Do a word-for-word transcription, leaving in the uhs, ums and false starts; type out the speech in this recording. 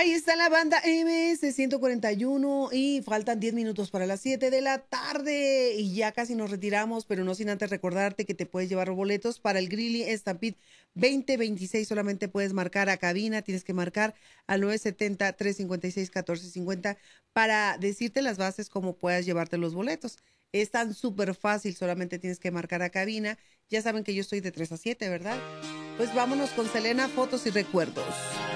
Ahí está la banda M S ciento cuarenta y uno y faltan diez minutos para las siete de la tarde y ya casi nos retiramos, pero no sin antes recordarte que te puedes llevar boletos para el Grilly Stampede veinte veintiséis. Solamente puedes marcar a cabina, tienes que marcar al nueve siete cero, tres cinco seis, uno cuatro cinco cero para decirte las bases cómo puedas llevarte los boletos. Es tan súper fácil, solamente tienes que marcar a cabina. Ya saben que yo estoy de tres a siete, ¿verdad? Pues vámonos con Selena, fotos y recuerdos.